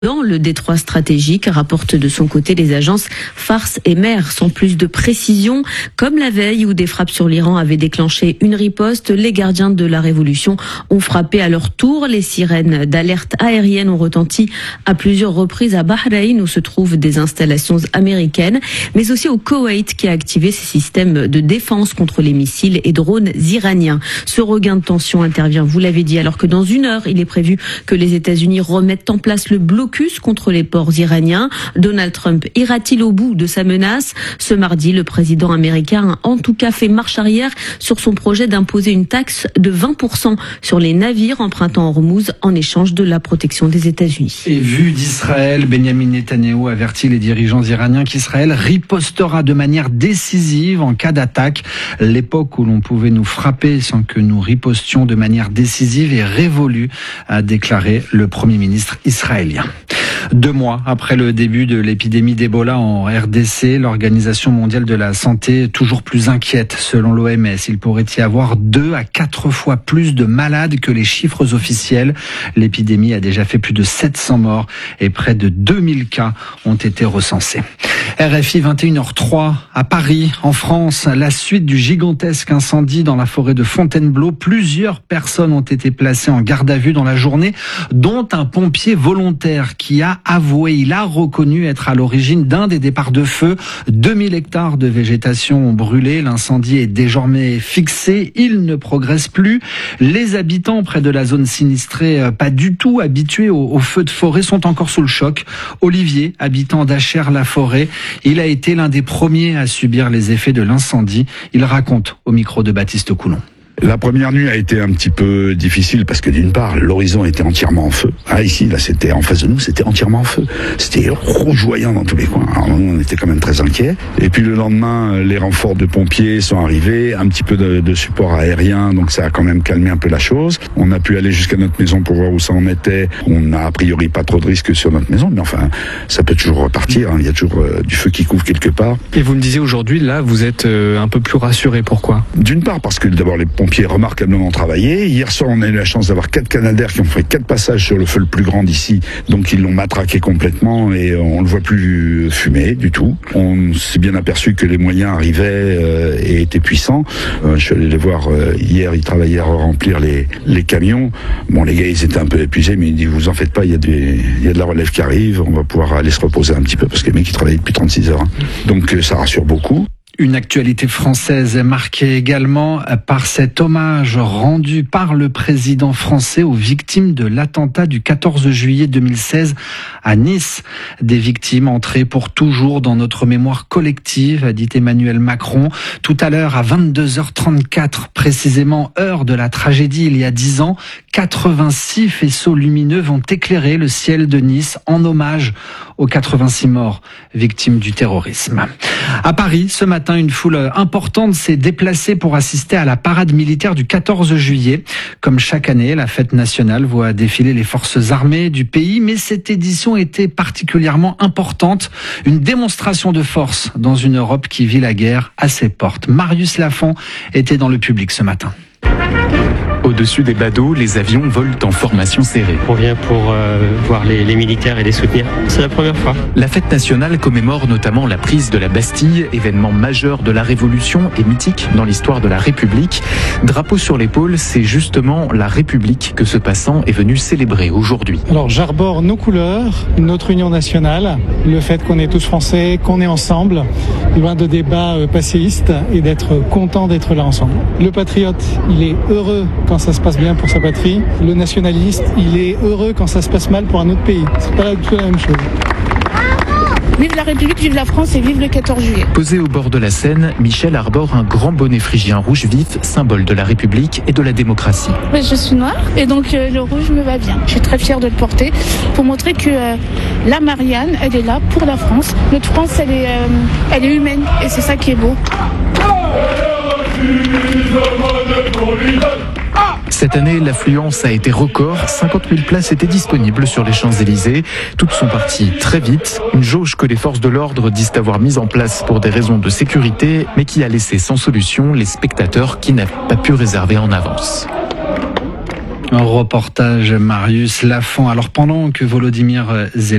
Dans le détroit stratégique, rapportent de son côté les agences Fars et Mer. Sans plus de précision, comme la veille où des frappes sur l'Iran avaient déclenché une riposte, les gardiens de la révolution ont frappé à leur tour. Les sirènes d'alerte aérienne ont retenti à plusieurs reprises à Bahreïn où se trouvent des installations américaines, mais aussi au Koweït qui a activé ses systèmes de défense contre les missiles et drones iraniens. Ce regain de tension intervient, vous l'avez dit, alors que dans une heure, il est prévu que les États-Unis remettent en place le blocus contre les ports iraniens. Donald Trump ira-t-il au bout de sa menace? Ce mardi, le président américain a en tout cas fait marche arrière sur son projet d'imposer une taxe de 20% sur les navires empruntant Hormuz en échange de la protection des États-Unis. Et vu d'Israël, Benjamin Netanyahou avertit les dirigeants iraniens qu'Israël ripostera de manière décisive en cas d'attaque. L'époque où l'on pouvait nous frapper sans que nous ripostions de manière décisive est révolue, a déclaré le Premier ministre israélien. 2 mois après le début de l'épidémie d'Ebola en RDC, l'Organisation mondiale de la santé est toujours plus inquiète. Selon l'OMS, il pourrait y avoir 2 à 4 fois plus de malades que les chiffres officiels. L'épidémie a déjà fait plus de 700 morts et près de 2000 cas ont été recensés. RFI 21h03 à Paris, en France, la suite du gigantesque incendie dans la forêt de Fontainebleau. Plusieurs personnes ont été placées en garde à vue dans la journée, dont un pompier volontaire qui a avoué, il a reconnu être à l'origine d'un des départs de feu. 2000 hectares de végétation ont brûlé. L'incendie est désormais fixé. Il ne progresse plus. Les habitants près de la zone sinistrée, pas du tout habitués aux feux de forêt, sont encore sous le choc. Olivier, habitant d'Achères-la-Forêt, il a été l'un des premiers à subir les effets de l'incendie. Il raconte au micro de Baptiste Coulon. La première nuit a été un petit peu difficile parce que d'une part, l'horizon était entièrement en feu. Ah, ici, là, c'était en face de nous, c'était entièrement en feu. C'était rougeoyant dans tous les coins. Alors, on était quand même très inquiets. Et puis le lendemain, les renforts de pompiers sont arrivés, un petit peu de support aérien, donc ça a quand même calmé un peu la chose. On a pu aller jusqu'à notre maison pour voir où ça en était. On n'a a priori pas trop de risques sur notre maison, mais enfin, ça peut toujours repartir. Il y a toujours du feu qui couvre quelque part. Et vous me disiez aujourd'hui, là, vous êtes un peu plus rassuré. Pourquoi? D'une part, parce que d'abord, les pompiers remarquablement travaillé. Hier soir, on a eu la chance d'avoir 4 canadaires qui ont fait 4 passages sur le feu le plus grand d'ici. Donc ils l'ont matraqué complètement et on le voit plus fumer du tout. On s'est bien aperçu que les moyens arrivaient et étaient puissants. Je suis allé les voir hier, ils travaillaient à remplir les camions. Bon, les gars, ils étaient un peu épuisés, mais ils disent, vous en faites pas, il y a de la relève qui arrive, on va pouvoir aller se reposer un petit peu parce que les mecs, ils travaillent depuis 36 heures. Donc ça rassure beaucoup. Une actualité française est marquée également par cet hommage rendu par le président français aux victimes de l'attentat du 14 juillet 2016 à Nice. Des victimes entrées pour toujours dans notre mémoire collective, a dit Emmanuel Macron. Tout à l'heure, à 22h34, précisément heure de la tragédie il y a 10 ans, 86 faisceaux lumineux vont éclairer le ciel de Nice en hommage aux 86 morts victimes du terrorisme. À Paris, ce matin, une foule importante s'est déplacée pour assister à la parade militaire du 14 juillet. Comme chaque année, la fête nationale voit défiler les forces armées du pays, mais cette édition était particulièrement importante. Une démonstration de force dans une Europe qui vit la guerre à ses portes. Marius Lafont était dans le public ce matin. Au-dessus des badauds, les avions volent en formation serrée. On vient pour voir les militaires et les soutenir. C'est la première fois. La fête nationale commémore notamment la prise de la Bastille, événement majeur de la Révolution et mythique dans l'histoire de la République. Drapeau sur l'épaule, c'est justement la République que ce passant est venu célébrer aujourd'hui. Alors j'arbore nos couleurs, notre union nationale, le fait qu'on est tous français, qu'on est ensemble, loin de débats passéistes et d'être content d'être là ensemble. Le patriote, il est heureux quand ça se passe bien pour sa patrie. Le nationaliste, il est heureux quand ça se passe mal pour un autre pays. C'est pas du tout la même chose. Vive la République, vive la France et vive le 14 juillet. Posé au bord de la Seine, Michel arbore un grand bonnet phrygien rouge vif, symbole de la République et de la démocratie. Oui, je suis noire et donc le rouge me va bien. Je suis très fière de le porter pour montrer que la Marianne, elle est là pour la France. Notre France, elle est humaine et c'est ça qui est beau. Cette année, l'affluence a été record. 50 000 places étaient disponibles sur les Champs-Élysées. Toutes sont parties très vite. Une jauge que les forces de l'ordre disent avoir mise en place pour des raisons de sécurité, mais qui a laissé sans solution les spectateurs qui n'avaient pas pu réserver en avance. Un reportage Marius Lafont. Alors pendant que Volodymyr Zelensky